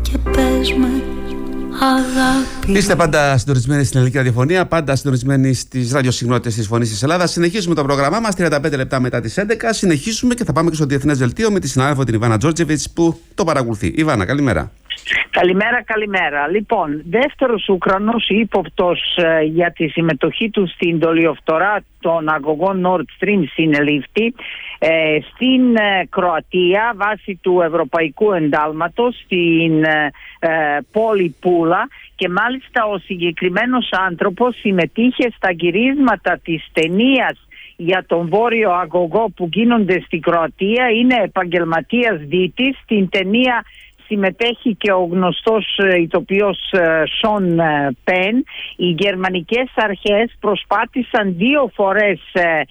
και πες με αγάπη. Είστε πάντα συντονισμένοι στην ελληνική ραδιοφωνία, πάντα συντονισμένοι στις ραδιοσυχνότητες της Φωνής της Ελλάδας. Συνεχίζουμε το πρόγραμμά μας 35 λεπτά μετά τις 11. Συνεχίζουμε και θα πάμε και στο Διεθνές Δελτίο με τη συνάδελφο την Ιβάνα Τζόρτζεβιτς που το παρακολουθεί. Ιβάνα, καλημέρα. Καλημέρα. Λοιπόν, δεύτερος Ουκρανός ύποπτος για τη συμμετοχή του στην δολιοφθορά των αγωγών Nord Stream συνελήφθη στην Κροατία βάσει του ευρωπαϊκού εντάλματος στην πόλη Πούλα, και μάλιστα ο συγκεκριμένος άνθρωπος συμμετείχε στα γυρίσματα της ταινίας για τον βόρειο αγωγό που γίνονται στην Κροατία. Είναι επαγγελματίας δίτης. Στην ταινία συμμετέχει και ο γνωστός ηθοποιός Σον Πεν. Οι γερμανικές αρχές προσπάθησαν 2 φορές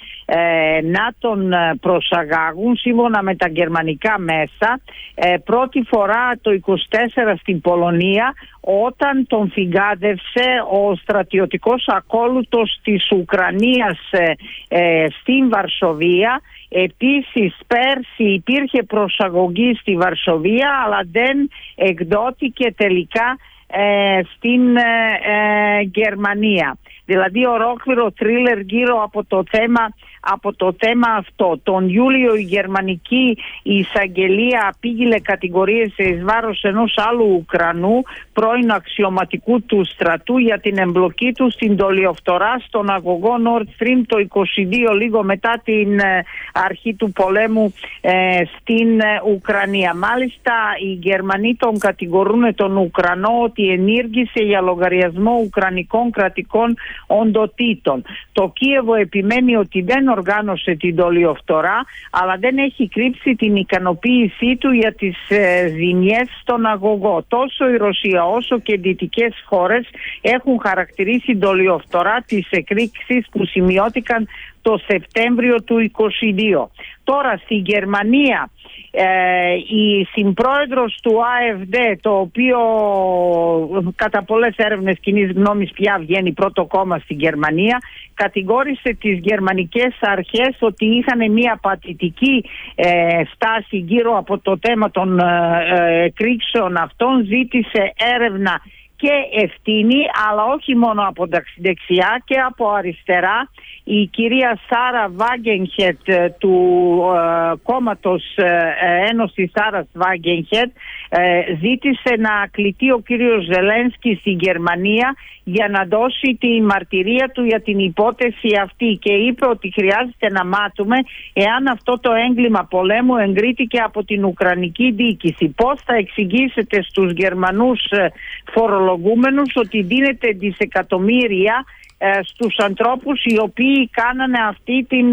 να τον προσαγάγουν σύμφωνα με τα γερμανικά μέσα. Πρώτη φορά το 24 στην Πολωνία, όταν τον φυγάδευσε ο στρατιωτικός ακόλουθος της Ουκρανίας στην Βαρσοβία. Επίσης πέρσι υπήρχε προσαγωγή στη Βαρσοβία, αλλά δεν εκδόθηκε τελικά στην Γερμανία. Δηλαδή ολόκληρο θρίλερ γύρω από το θέμα αυτό. Τον Ιούλιο η γερμανική εισαγγελία απήγγειλε κατηγορίες εις βάρος ενός άλλου Ουκρανού πρώην αξιωματικού του στρατού για την εμπλοκή του στην δολιοφθορά στον αγωγό Nord Stream το 22, λίγο μετά την αρχή του πολέμου στην Ουκρανία. Μάλιστα οι Γερμανοί τον κατηγορούν τον Ουκρανό ότι ενήργησε για λογαριασμό ουκρανικών κρατικών οντοτήτων. Το Κίεβο επιμένει ότι δεν οργάνωσε την δολιοφθορά, αλλά δεν έχει κρύψει την ικανοποίησή του για τις ζημιές στον αγωγό. Τόσο η Ρωσία όσο και οι δυτικές χώρες έχουν χαρακτηρίσει δολιοφθορά τις εκρήξεις που σημειώθηκαν το Σεπτέμβριο του 2022. Τώρα στη Γερμανία η συμπρόεδρος του AfD, το οποίο κατά πολλές έρευνες κοινής γνώμης πια βγαίνει πρώτο κόμμα στη Γερμανία, κατηγόρησε τις γερμανικές αρχές ότι είχαν μια παθητική στάση γύρω από το θέμα των εκρήξεων αυτών. Ζήτησε έρευνα και ευθύνη, αλλά όχι μόνο από δεξιά και από αριστερά. Η κυρία Σάρα Βάγγενχετ του κόμματος Ένωση Σάρας Βάγγενχετ ζήτησε να κληθεί ο κύριος Ζελένσκι στη Γερμανία για να δώσει τη μαρτυρία του για την υπόθεση αυτή, και είπε ότι χρειάζεται να μάθουμε εάν αυτό το έγκλημα πολέμου εγκρίθηκε από την Ουκρανική διοίκηση. Πώς θα εξηγήσετε στους Γερμανούς φορολογούμενους ότι δίνεται δισεκατομμύρια στους ανθρώπους οι οποίοι κάνανε αυτή την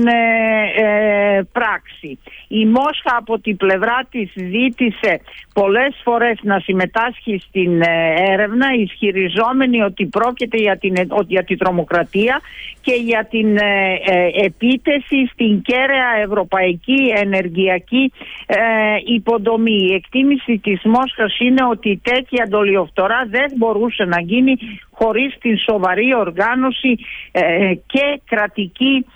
πράξη? Η Μόσχα από την πλευρά της ζήτησε πολλές φορές να συμμετάσχει στην έρευνα, ισχυριζόμενη ότι πρόκειται για την τρομοκρατία και για την επίθεση στην κέραια ευρωπαϊκή ενεργειακή υποδομή. Η εκτίμηση της Μόσχας είναι ότι τέτοια δολιοφθορά δεν μπορούσε να γίνει χωρίς την σοβαρή οργάνωση και κρατική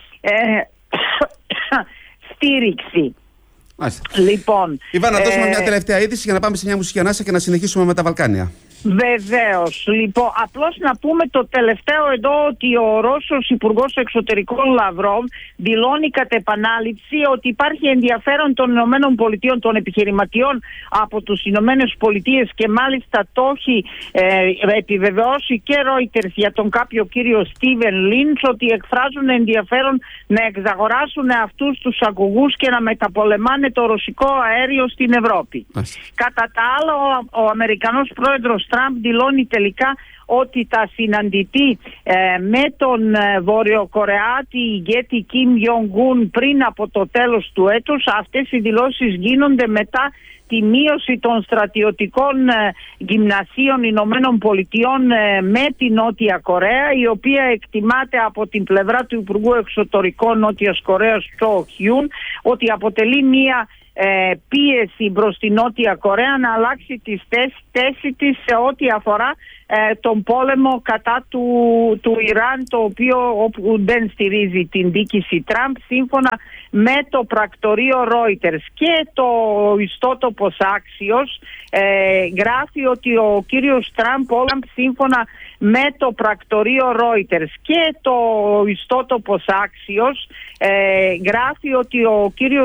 στήριξη. Λοιπόν, Ιβάνα, δώσουμε μια τελευταία είδηση για να πάμε σε μια μουσική ανάσα και να συνεχίσουμε με τα Βαλκάνια. Βεβαίως. Λοιπόν, απλώς να πούμε το τελευταίο εδώ, ότι ο Ρώσος Υπουργός Εξωτερικών Λαυρόβ δηλώνει κατ' επανάληψη ότι υπάρχει ενδιαφέρον των ΗΠΑ, των επιχειρηματιών από τους ΗΠΑ, και μάλιστα το έχει επιβεβαιώσει και Reuters για τον κάποιο κύριο Στίβεν Λίντς, ότι εκφράζουν ενδιαφέρον να εξαγοράσουν αυτούς τους αγωγούς και να μεταπολεμάνε το ρωσικό αέριο στην Ευρώπη. Κατά τα άλλα, ο Αμερικανός πρόεδρος Τραμπ δηλώνει τελικά ότι θα συναντηθεί με τον Βορειοκορεάτη ηγέτη Κιμ Ιονγκ-ουν πριν από το τέλος του έτους. Αυτές οι δηλώσεις γίνονται μετά τη μείωση των στρατιωτικών γυμνασίων Ηνωμένων Πολιτειών με την Νότια Κορέα, η οποία εκτιμάται από την πλευρά του Υπουργού Εξωτερικών Νότιας Κορέας Τσο Χιούν ότι αποτελεί μια πίεση προς την Νότια Κορέα να αλλάξει τη θέση της σε ό,τι αφορά τον πόλεμο κατά του Ιράν, το οποίο δεν στηρίζει την δίκηση Τραμπ, σύμφωνα με το πρακτορείο Reuters. Και το ιστότοπος Axios γράφει ότι ο κύριος Τραμπ, σύμφωνα με το πρακτορείο Reuters, και το ιστότοπος Axios γράφει ότι ο κύριος